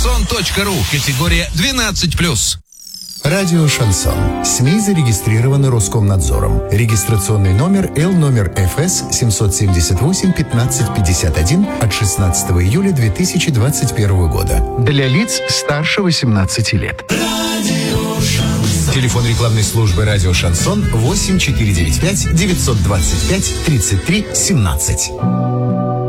Радиошансон.ру. Категория 12+. Радио «Шансон». СМИ зарегистрированы Роскомнадзором. Регистрационный номер Л ФС 778-1551 от 16 июля 2021 года. Для лиц старше 18 лет. Телефон рекламной службы «Радио Шансон» 8495 925 33 17.